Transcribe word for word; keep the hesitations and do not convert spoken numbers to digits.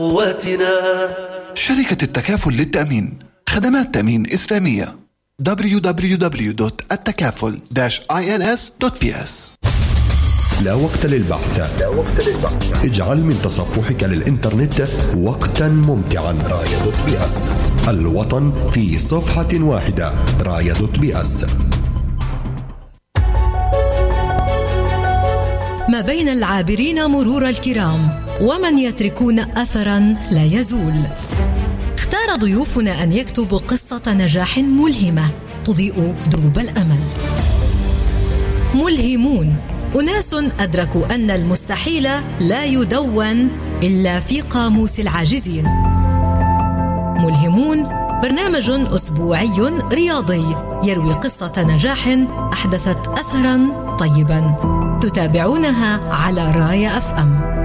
قوتنا. شركة التكافل للتأمين، خدمات تأمين إسلامية. دبليو دبليو دبليو دوت التكافل داش آي إن إس دوت بي إس. لا وقت للبحث. لا وقت للبحث. اجعل من تصفحك للإنترنت وقتا ممتعا. راية دوت بي إس، الوطن في صفحة واحدة. راية دوت بي إس. ما بين العابرين مرور الكرام ومن يتركون أثرا لا يزول. اختار ضيوفنا أن يكتبوا قصة نجاح ملهمة تضيء دروب الأمل. ملهمون، أناس أدركوا أن المستحيل لا يدون إلا في قاموس العاجزين. ملهمون برنامج أسبوعي رياضي يروي قصة نجاح أحدثت أثرا طيبا، تتابعونها على راية أف أم.